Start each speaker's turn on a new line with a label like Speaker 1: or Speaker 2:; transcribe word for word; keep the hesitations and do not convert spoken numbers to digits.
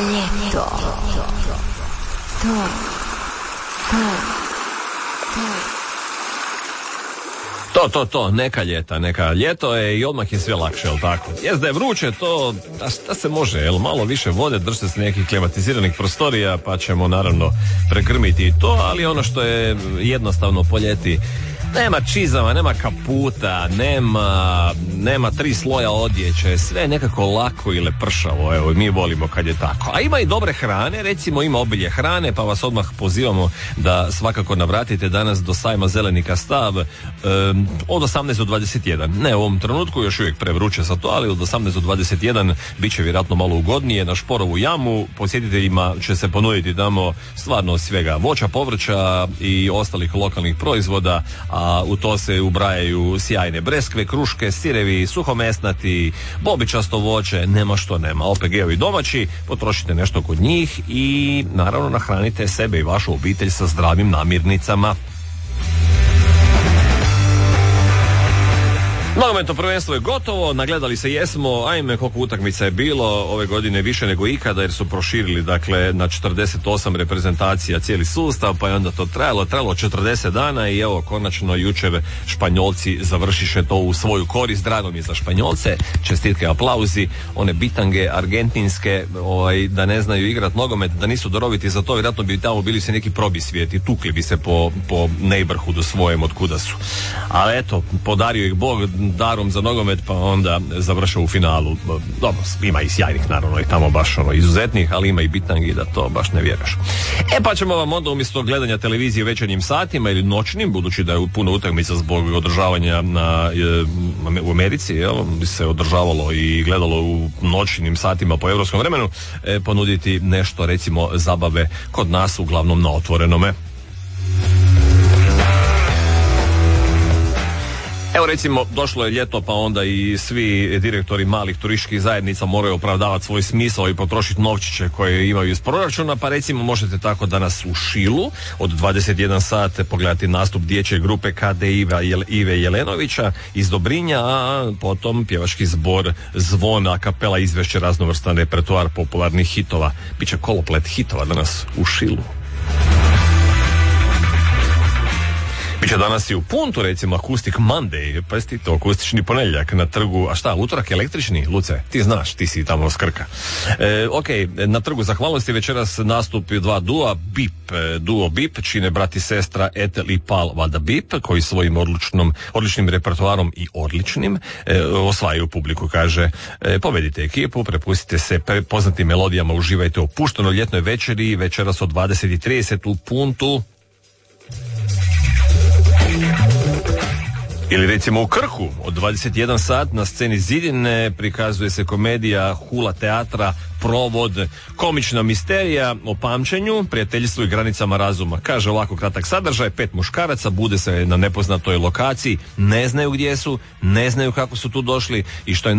Speaker 1: ljeto. To, to, to.
Speaker 2: To, to, to, neka ljeta, neka ljeto je i odmah je sve lakše, jel tako? Jest da je vruće, to, da, da se može, jel? Malo više vode, držite se nekih klimatiziranih prostorija, pa ćemo naravno prekrmiti i to, ali ono što je jednostavno po ljeti, nema čizama, nema kaputa, nema, nema tri sloja odjeće, sve je nekako lako i lepršavo, evo, mi volimo kad je tako. A ima i dobre hrane, recimo ima obilje hrane, pa vas odmah pozivamo da svakako navratite danas do sajma Zelenika Stav um, od osamnaest do dvadeset jedan. Ne u ovom trenutku, još uvijek prevruće sa to, ali od osamnaest do dvadeset jedan bit će vjerojatno malo ugodnije na Šporovu jamu. Posjetiteljima će se ponuditi tamo stvarno svega voća, povrća i ostalih lokalnih proizvoda, a a u to se ubrajaju sjajne breskve, kruške, sirevi, suhomesnati, bobičasto voće, nema što nema. O P G-ovi domaći, potrošite nešto kod njih i naravno nahranite sebe i vašu obitelj sa zdravim namirnicama. Nogometno prvenstvo je gotovo, nagledali se jesmo, ajme koliko utakmica je bilo ove godine više nego ikada jer su proširili dakle na četrdeset osam reprezentacija cijeli sustav, pa je onda to trajalo, trajalo četrdeset dana i evo konačno jučer Španjolci završiše to u svoju korist, drago mi je za Španjolce, čestitke, aplauzi, one bitange argentinske ovaj, da ne znaju igrat nogomet, da nisu daroviti za to, vjerojatno bi tamo bili se neki probisvijeti, tukli bi se po, po neighborhoodu svojem od kuda su. Ali eto, podario ih Bog darom za nogomet, pa onda završao u finalu. Dobro, ima i sjajnih naravno i tamo baš ono izuzetnih, ali ima i bitangi da to baš ne vjeruješ. E pa ćemo vam onda umjesto gledanja televizije večernjim satima ili noćnim, budući da je puno utakmica zbog održavanja na, e, u Americi, jel, se održavalo i gledalo u noćnim satima po europskom vremenu, e, ponuditi nešto recimo zabave kod nas uglavnom na otvorenome. Evo recimo, došlo je ljeto pa onda i svi direktori malih turističkih zajednica moraju opravdavati svoj smisao i potrošiti novčiće koje imaju iz proračuna, pa recimo možete tako danas u Šilu od dvadeset jedan sat pogledati nastup dječje grupe K D Ive Jelenovića iz Dobrinja, a potom pjevački zbor Zvon a kapela izvešće raznovrstan repertoar popularnih hitova. Biće koloplet hitova danas u Šilu. Biće danas i u Puntu, recimo, Acoustic Monday, pa jesi to akustični ponedjeljak na trgu, a šta, utorak električni, Luce, ti znaš, ti si tamo s Krka. E, ok, na trgu zahvalnosti večeras nastupi dva dua, Bip, duo Bip, čine brat i sestra Etel i Pal Vada Bip, koji svojim odličnom, odličnim repertoarom i odličnim e, osvajaju publiku, kaže, e, povedite ekipu, prepustite se poznatim melodijama, uživajte u opuštenoj ljetnoj večeri, večeras od dvadeset i trideset u Puntu. Ili recimo u Krku od dvadeset jedan sat na sceni Zidine prikazuje se komedija Hula teatra Provod, komična misterija o pamćenju, prijateljstvu i granicama razuma. Kaže ovako kratak sadržaj, pet muškaraca bude se na nepoznatoj lokaciji, ne znaju gdje su, ne znaju kako su tu došli i što je